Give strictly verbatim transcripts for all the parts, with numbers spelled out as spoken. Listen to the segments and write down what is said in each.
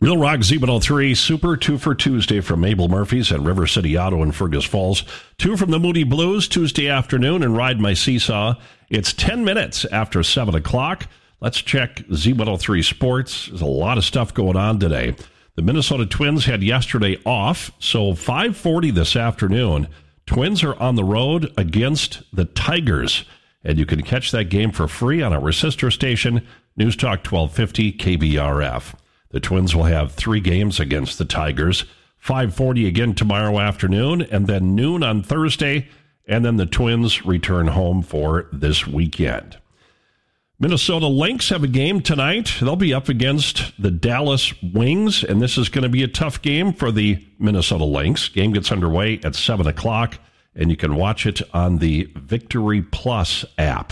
Real Rock Z one oh three, Super two for Tuesday from Mabel Murphy's at River City Auto in Fergus Falls. Two from the Moody Blues Tuesday afternoon and Ride My Seesaw. It's ten minutes after seven o'clock. Let's check Z one oh three Sports. There's a lot of stuff going on today. The Minnesota Twins had yesterday off, so five forty this afternoon. Twins are on the road against the Tigers, and you can catch that game for free on our sister station, News Talk twelve fifty K B R F. The Twins will have three games against the Tigers, five forty again tomorrow afternoon, and then noon on Thursday, and then the Twins return home for this weekend. Minnesota Lynx have a game tonight. They'll be up against the Dallas Wings, and this is going to be a tough game for the Minnesota Lynx. Game gets underway at seven o'clock, and you can watch it on the Victory Plus app.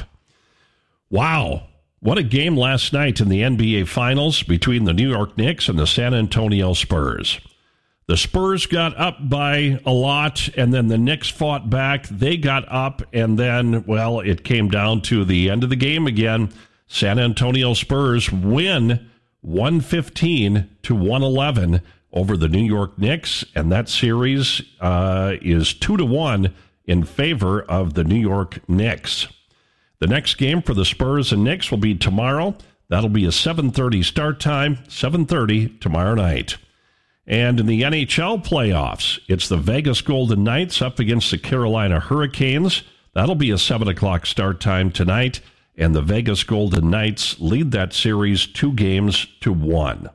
Wow. What a game last night in the N B A Finals between the New York Knicks and the San Antonio Spurs. The Spurs got up by a lot, and then the Knicks fought back. They got up, and then, well, it came down to the end of the game again. San Antonio Spurs win one fifteen to one eleven over the New York Knicks, and that series uh, is two to one in favor of the New York Knicks. The next game for the Spurs and Knicks will be tomorrow. That'll be a seven thirty start time, seven thirty tomorrow night. And in the N H L playoffs, it's the Vegas Golden Knights up against the Carolina Hurricanes. That'll be a seven o'clock start time tonight, and the Vegas Golden Knights lead that series two games to one.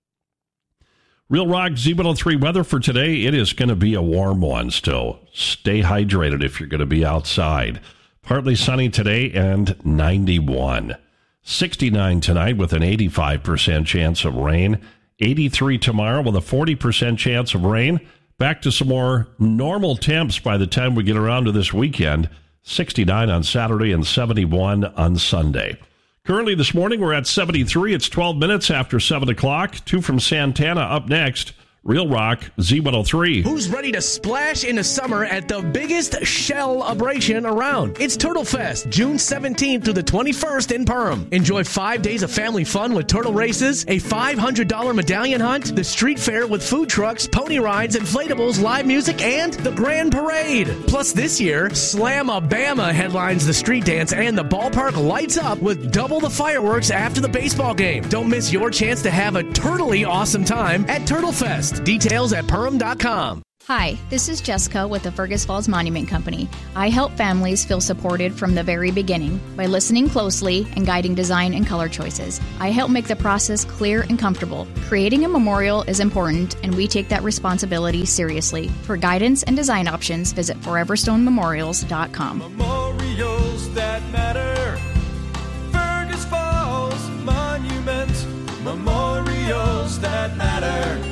Real Rock Z one oh three weather for today. It is going to be a warm one still. Stay hydrated if you're going to be outside. Partly sunny today and ninety-one. sixty-nine tonight with an eighty-five percent chance of rain. eighty-three tomorrow with a forty percent chance of rain. Back to some more normal temps by the time we get around to this weekend. sixty-nine on Saturday and seventy-one on Sunday. Currently this morning we're at seventy-three. It's twelve minutes after seven o'clock. Two from Santana up next. Real Rock Z one oh three. Who's ready to splash into summer at the biggest shell-abration around? It's Turtle Fest, June seventeenth through the twenty-first in Perham. Enjoy five days of family fun with turtle races, a five hundred dollars medallion hunt, the street fair with food trucks, pony rides, inflatables, live music, and the grand parade. Plus this year, Slam-a-Bama headlines the street dance, and the ballpark lights up with double the fireworks after the baseball game. Don't miss your chance to have a turtly awesome time at Turtle Fest. Details at Perham dot com. Hi, this is Jessica with the Fergus Falls Monument Company. I help families feel supported from the very beginning by listening closely and guiding design and color choices. I help make the process clear and comfortable. Creating a memorial is important, and we take that responsibility seriously. For guidance and design options, visit forever stone memorials dot com. Memorials that matter. Fergus Falls Monument. Memorials that matter.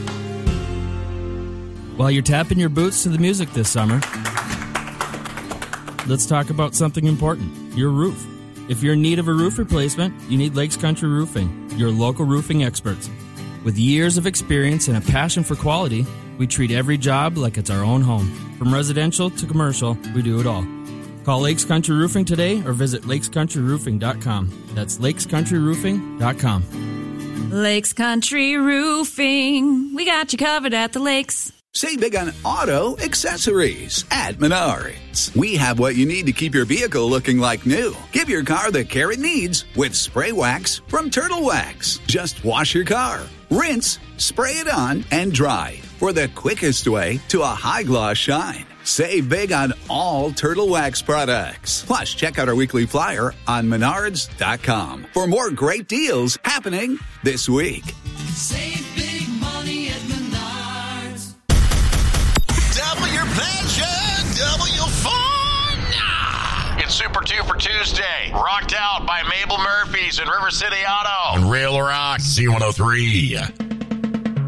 While you're tapping your boots to the music this summer, let's talk about something important, your roof. If you're in need of a roof replacement, you need Lakes Country Roofing, your local roofing experts. With years of experience and a passion for quality, we treat every job like it's our own home. From residential to commercial, we do it all. Call Lakes Country Roofing today or visit lakes country roofing dot com. That's lakes country roofing dot com. Lakes Country Roofing. We got you covered at the lakes. Save big on auto accessories at Menards. We have what you need to keep your vehicle looking like new. Give your car the care it needs with spray wax from Turtle Wax. Just wash your car, rinse, spray it on, and dry for the quickest way to a high-gloss shine. Save big on all Turtle Wax products. Plus, check out our weekly flyer on menards dot com for more great deals happening this week. Save big money at Menards. Double your pleasure, double your fun. It's Super two for Tuesday. Rocked out by Mabel Murphy's and River City Auto. On Real Rock Z one oh three.